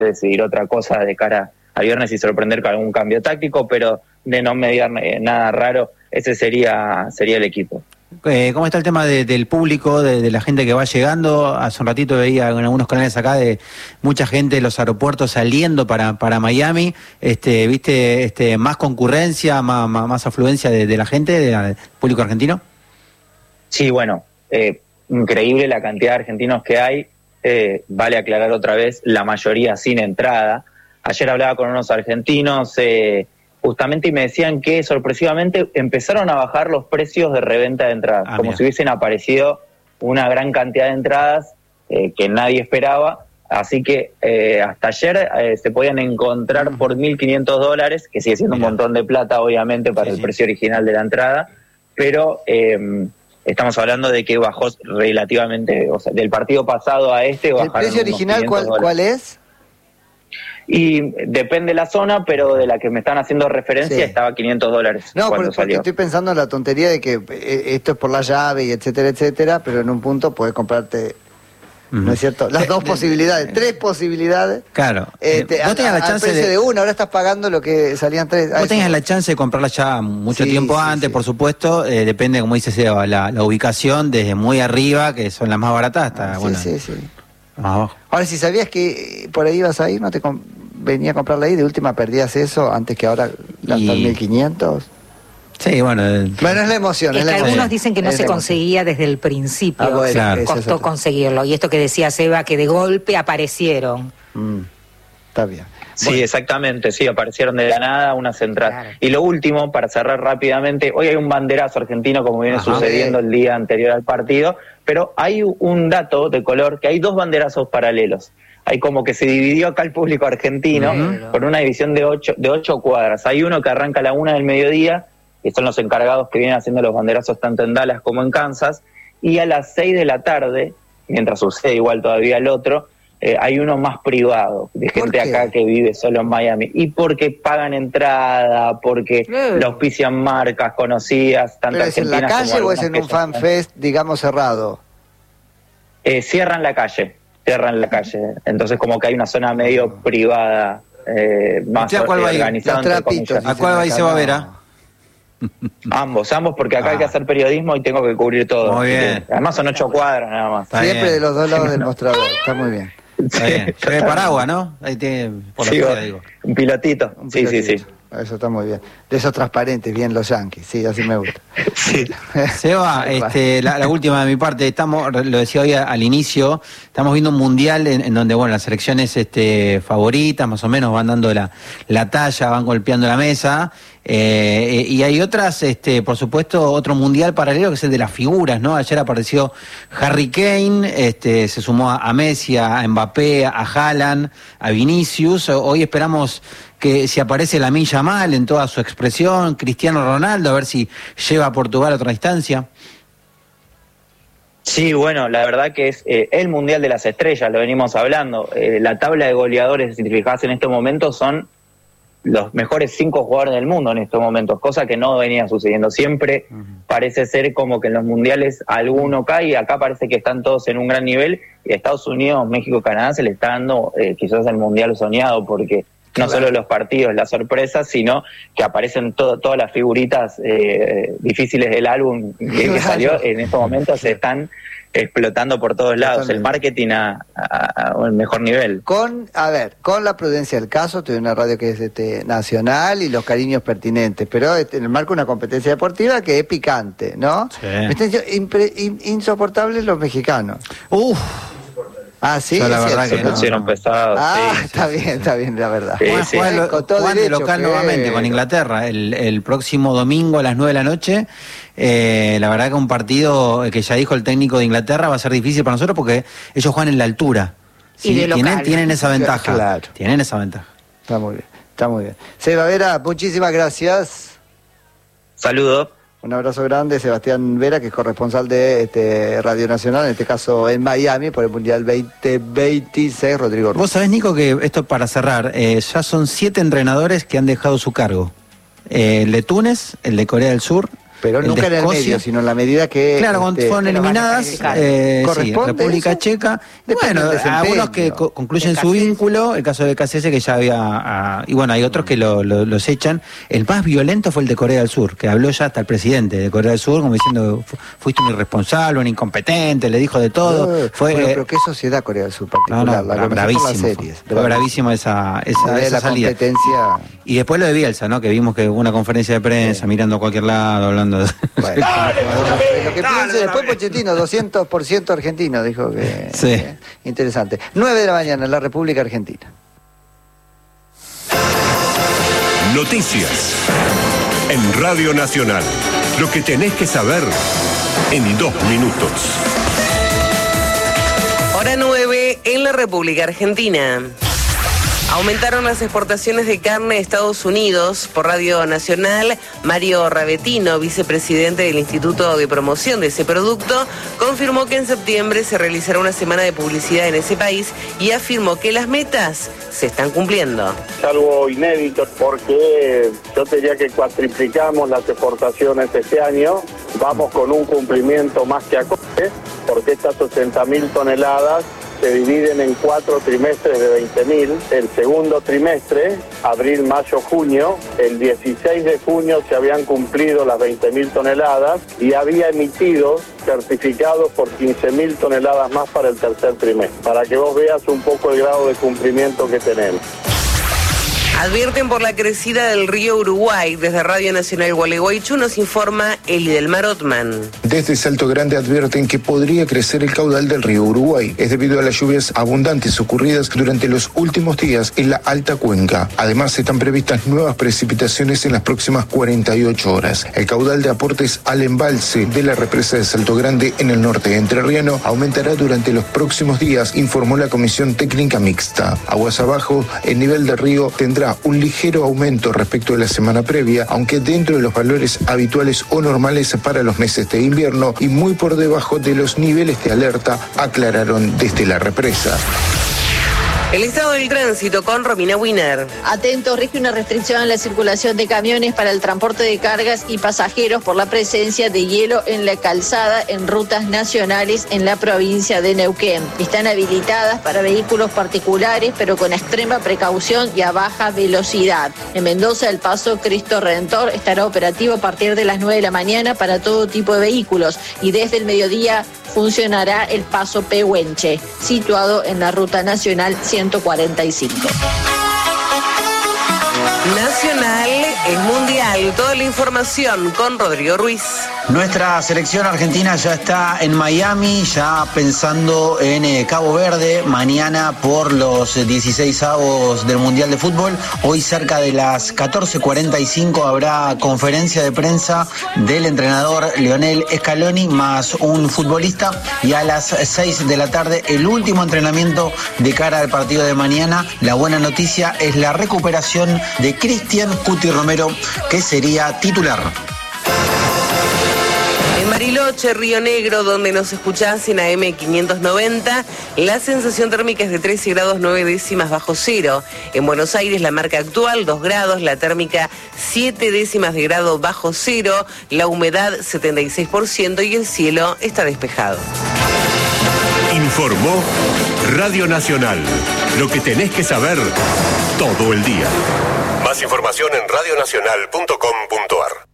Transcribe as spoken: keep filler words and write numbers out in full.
decidir otra cosa de cara al viernes y sorprender con algún cambio táctico, pero de no mediar nada raro, ese sería sería el equipo. Eh, ¿Cómo está el tema de, del público, de, de la gente que va llegando? Hace un ratito veía en algunos canales acá de mucha gente de los aeropuertos saliendo para, para Miami. Este, ¿Viste este, más concurrencia, más, más, más afluencia de, de la gente, de la, del público argentino? Sí, bueno, eh, increíble la cantidad de argentinos que hay. Eh, vale aclarar otra vez, la mayoría sin entrada. Ayer hablaba con unos argentinos eh, justamente y me decían que sorpresivamente empezaron a bajar los precios de reventa de entradas, ah, como mira. si hubiesen aparecido una gran cantidad de entradas eh, que nadie esperaba. Así que eh, hasta ayer eh, se podían encontrar por mil quinientos dólares, que sigue siendo mira. un montón de plata obviamente para sí, el sí. precio original de la entrada, pero... Eh, Estamos hablando de que bajó relativamente, o sea, del partido pasado a este bajaron. ¿El precio original cuál, cuál es? Y depende de la zona, pero de la que me están haciendo referencia sí. estaba quinientos dólares. No, cuando porque salió. Estoy pensando en la tontería de que esto es por la llave y etcétera, etcétera, pero en un punto podés comprarte... ¿No es cierto? Las dos posibilidades, tres posibilidades. Claro. Este, vos tenías la chance precio de... de una, ahora estás pagando lo que salían tres. Vos tenías la chance de comprarla ya mucho sí, tiempo sí, antes, sí. por supuesto. Eh, depende, como dice Seba, la, la ubicación desde muy arriba, que son las más baratas, hasta, ah, sí, bueno, sí, sí. más abajo. Ahora, si sabías que por ahí ibas a ir, ¿no te venía a comprarla ahí? De última perdías eso antes que ahora gastar y... mil quinientos. Sí, bueno. El... Bueno, es la emoción. Es, es la que emoción. algunos dicen que no es se conseguía desde el principio. Ah, bueno, claro. Costó es conseguirlo. Y esto que decía Seba, que de golpe aparecieron. Mm, está bien. Sí, bueno. exactamente, sí, aparecieron de la nada unas entradas. Claro. Y lo último, para cerrar rápidamente, hoy hay un banderazo argentino, como viene Ajá, sucediendo bien. el día anterior al partido, pero hay un dato de color, que hay dos banderazos paralelos. Hay como que se dividió acá el público argentino uh-huh. por una división de ocho, de ocho cuadras. Hay uno que arranca a la una del mediodía, que son los encargados que vienen haciendo los banderazos tanto en Dallas como en Kansas, y a las seis de la tarde, mientras sucede igual todavía el otro, eh, hay uno más privado, de gente acá que vive solo en Miami, y porque pagan entrada, porque claro. lo auspician marcas conocidas, tanto ¿Pero es en la calle o es en un fan fest, digamos, cerrado? Eh, cierran la calle, cierran la calle, entonces como que hay una zona medio uh-huh. privada, eh, más ¿A cuál organizada. ¿A cuál va y se va a ver, ah? Ambos, ambos, porque acá ah. hay que hacer periodismo y tengo que cubrir todo. Muy bien. Además son ocho cuadras nada más. Está Siempre bien. de los dos lados del mostrador, está muy bien. Está bien. Lleve paraguas, ¿no? Ahí tiene, por la sí, fuera, digo. Un pilotito. Un sí, pilotito. sí, sí. Eso está muy bien. De esos transparentes, bien los Yankees, sí, así me gusta. Sí. Seba, este, la, la última de mi parte, estamos, lo decía hoy al inicio, estamos viendo un mundial en, en donde, bueno, las selecciones este, favoritas, más o menos, van dando la, la talla, van golpeando la mesa, eh, y hay otras, este, por supuesto, otro mundial paralelo que es el de las figuras, ¿no? Ayer apareció Harry Kane, este, se sumó a, a Messi, a Mbappé, a Haaland, a Vinicius. Hoy esperamos que si aparece Lamine Yamal en toda su expresión, Cristiano Ronaldo, a ver si lleva a Portugal a otra instancia. Sí, bueno, la verdad que es eh, el Mundial de las Estrellas, lo venimos hablando. Eh, la tabla de goleadores identificadas en estos momentos son los mejores cinco jugadores del mundo en estos momentos, cosa que no venía sucediendo. Siempre uh-huh. parece ser como que en los mundiales alguno cae, y acá parece que están todos en un gran nivel, y a Estados Unidos, México, Canadá se le está dando eh, quizás el mundial soñado, porque no claro. solo los partidos, las sorpresas, sino que aparecen to- todas las figuritas eh, difíciles del álbum que, claro. que salió, en estos momentos se están explotando por todos lados, el marketing a, a, a un mejor nivel. Con, a ver, con la prudencia del caso, tuve una radio que es este, nacional y los cariños pertinentes, pero este, en el marco de una competencia deportiva que es picante, ¿no? Sí. Me están diciendo, impre, in, insoportables los mexicanos. Uf. Ah, sí, yo la es verdad cierto, que se pusieron no. pesados. Ah, sí, está sí, bien, sí. está bien, la verdad. Sí, Juan, sí. Juan, lo, con todo Juan de derecho, local que... nuevamente con Inglaterra, el, el próximo domingo a las nueve de la noche. Eh, la verdad que un partido que ya dijo el técnico de Inglaterra va a ser difícil para nosotros porque ellos juegan en la altura. ¿Sí? Y de tienen, local. tienen esa ventaja. Claro. Tienen esa ventaja. Está muy bien, está muy bien. Seba Vera, muchísimas gracias. Saludos. Un abrazo grande, Sebastián Vera, que es corresponsal de este, Radio Nacional, en este caso en Miami, por el Mundial veinte veintiséis, Rodrigo Ruiz. Vos sabés, Nico, que esto para cerrar, eh, ya son siete entrenadores que han dejado su cargo. Eh, el de Túnez, el de Corea del Sur, Pero el nunca de en el Escocia. medio, sino en la medida que... Claro, cuando este, fueron eliminadas, eh, sí, ¿corresponde República eso? Checa. Y Depende bueno, del desempeño. algunos que co- concluyen su vínculo, el caso de Cassese que ya había... ah, y bueno, hay otros que lo, lo- los echan. El más violento fue el de Corea del Sur, que habló ya hasta el presidente de Corea del Sur, como diciendo, fu- fuiste un irresponsable, un incompetente, le dijo de todo. Eh, fue bueno, eh, pero qué sociedad Corea del Sur no, particular, no, la bra- conocemos por bravísimo. las Fue, series. fue bravísimo esa, esa, de esa la salida. competencia... Y después lo de Bielsa, ¿no? Que vimos que hubo una conferencia de prensa, Sí. mirando a cualquier lado, hablando de... Bueno, lo que piense después Pochettino, doscientos por ciento argentino, dijo que... Sí. eh, interesante. nueve de la mañana en la República Argentina. Noticias en Radio Nacional. Lo que tenés que saber en dos minutos. Hora nueve en la República Argentina. Aumentaron las exportaciones de carne a Estados Unidos. Por Radio Nacional, Mario Ravetino, vicepresidente del Instituto de Promoción de ese producto, confirmó que en septiembre se realizará una semana de publicidad en ese país y afirmó que las metas se están cumpliendo. Es algo inédito porque yo te diría que cuatriplicamos las exportaciones este año. Vamos con un cumplimiento más que acorde porque estas ochenta mil toneladas se dividen en cuatro trimestres de veinte mil. El segundo trimestre, abril, mayo, junio, el dieciséis de junio se habían cumplido las veinte mil toneladas y había emitido certificados por quince mil toneladas más para el tercer trimestre, para que vos veas un poco el grado de cumplimiento que tenemos. Advierten por la crecida del río Uruguay. Desde Radio Nacional Gualeguaychú nos informa Elidelmar Otman. Desde Salto Grande advierten que podría crecer el caudal del río Uruguay. Es debido a las lluvias abundantes ocurridas durante los últimos días en la alta cuenca. Además, están previstas nuevas precipitaciones en las próximas cuarenta y ocho horas. El caudal de aportes al embalse de la represa de Salto Grande en el norte entrerriano aumentará durante los próximos días, informó la Comisión Técnica Mixta. Aguas abajo, el nivel del río tendrá un ligero aumento respecto de la semana previa, aunque dentro de los valores habituales o normales para los meses de invierno y muy por debajo de los niveles de alerta, aclararon desde la represa. El estado del tránsito con Romina Wiener. Atentos, rige una restricción en la circulación de camiones para el transporte de cargas y pasajeros por la presencia de hielo en la calzada en rutas nacionales en la provincia de Neuquén. Están habilitadas para vehículos particulares, pero con extrema precaución y a baja velocidad. En Mendoza, el paso Cristo Redentor estará operativo a partir de las nueve de la mañana para todo tipo de vehículos y desde el mediodía funcionará el paso Pehuenche, situado en la ruta nacional ciento cuarenta y cinco. Nacional es mundial. Toda la información con Rodrigo Ruiz. Nuestra selección argentina ya está en Miami, ya pensando en eh, Cabo Verde, mañana por los dieciseisavos del Mundial de Fútbol. Hoy cerca de las catorce cuarenta y cinco habrá conferencia de prensa del entrenador Lionel Scaloni más un futbolista y a las seis de la tarde el último entrenamiento de cara al partido de mañana. La buena noticia es la recuperación de Cristian Cuti Romero, que sería titular. En Bariloche, Río Negro, donde nos escuchás en A M quinientos noventa, la sensación térmica es de trece grados nueve décimas bajo cero. En Buenos Aires, la marca actual, dos grados, la térmica siete décimas de grado bajo cero, la humedad setenta y seis por ciento y el cielo está despejado. Informó Radio Nacional. Lo que tenés que saber todo el día. Más información en radionacional punto com punto ar.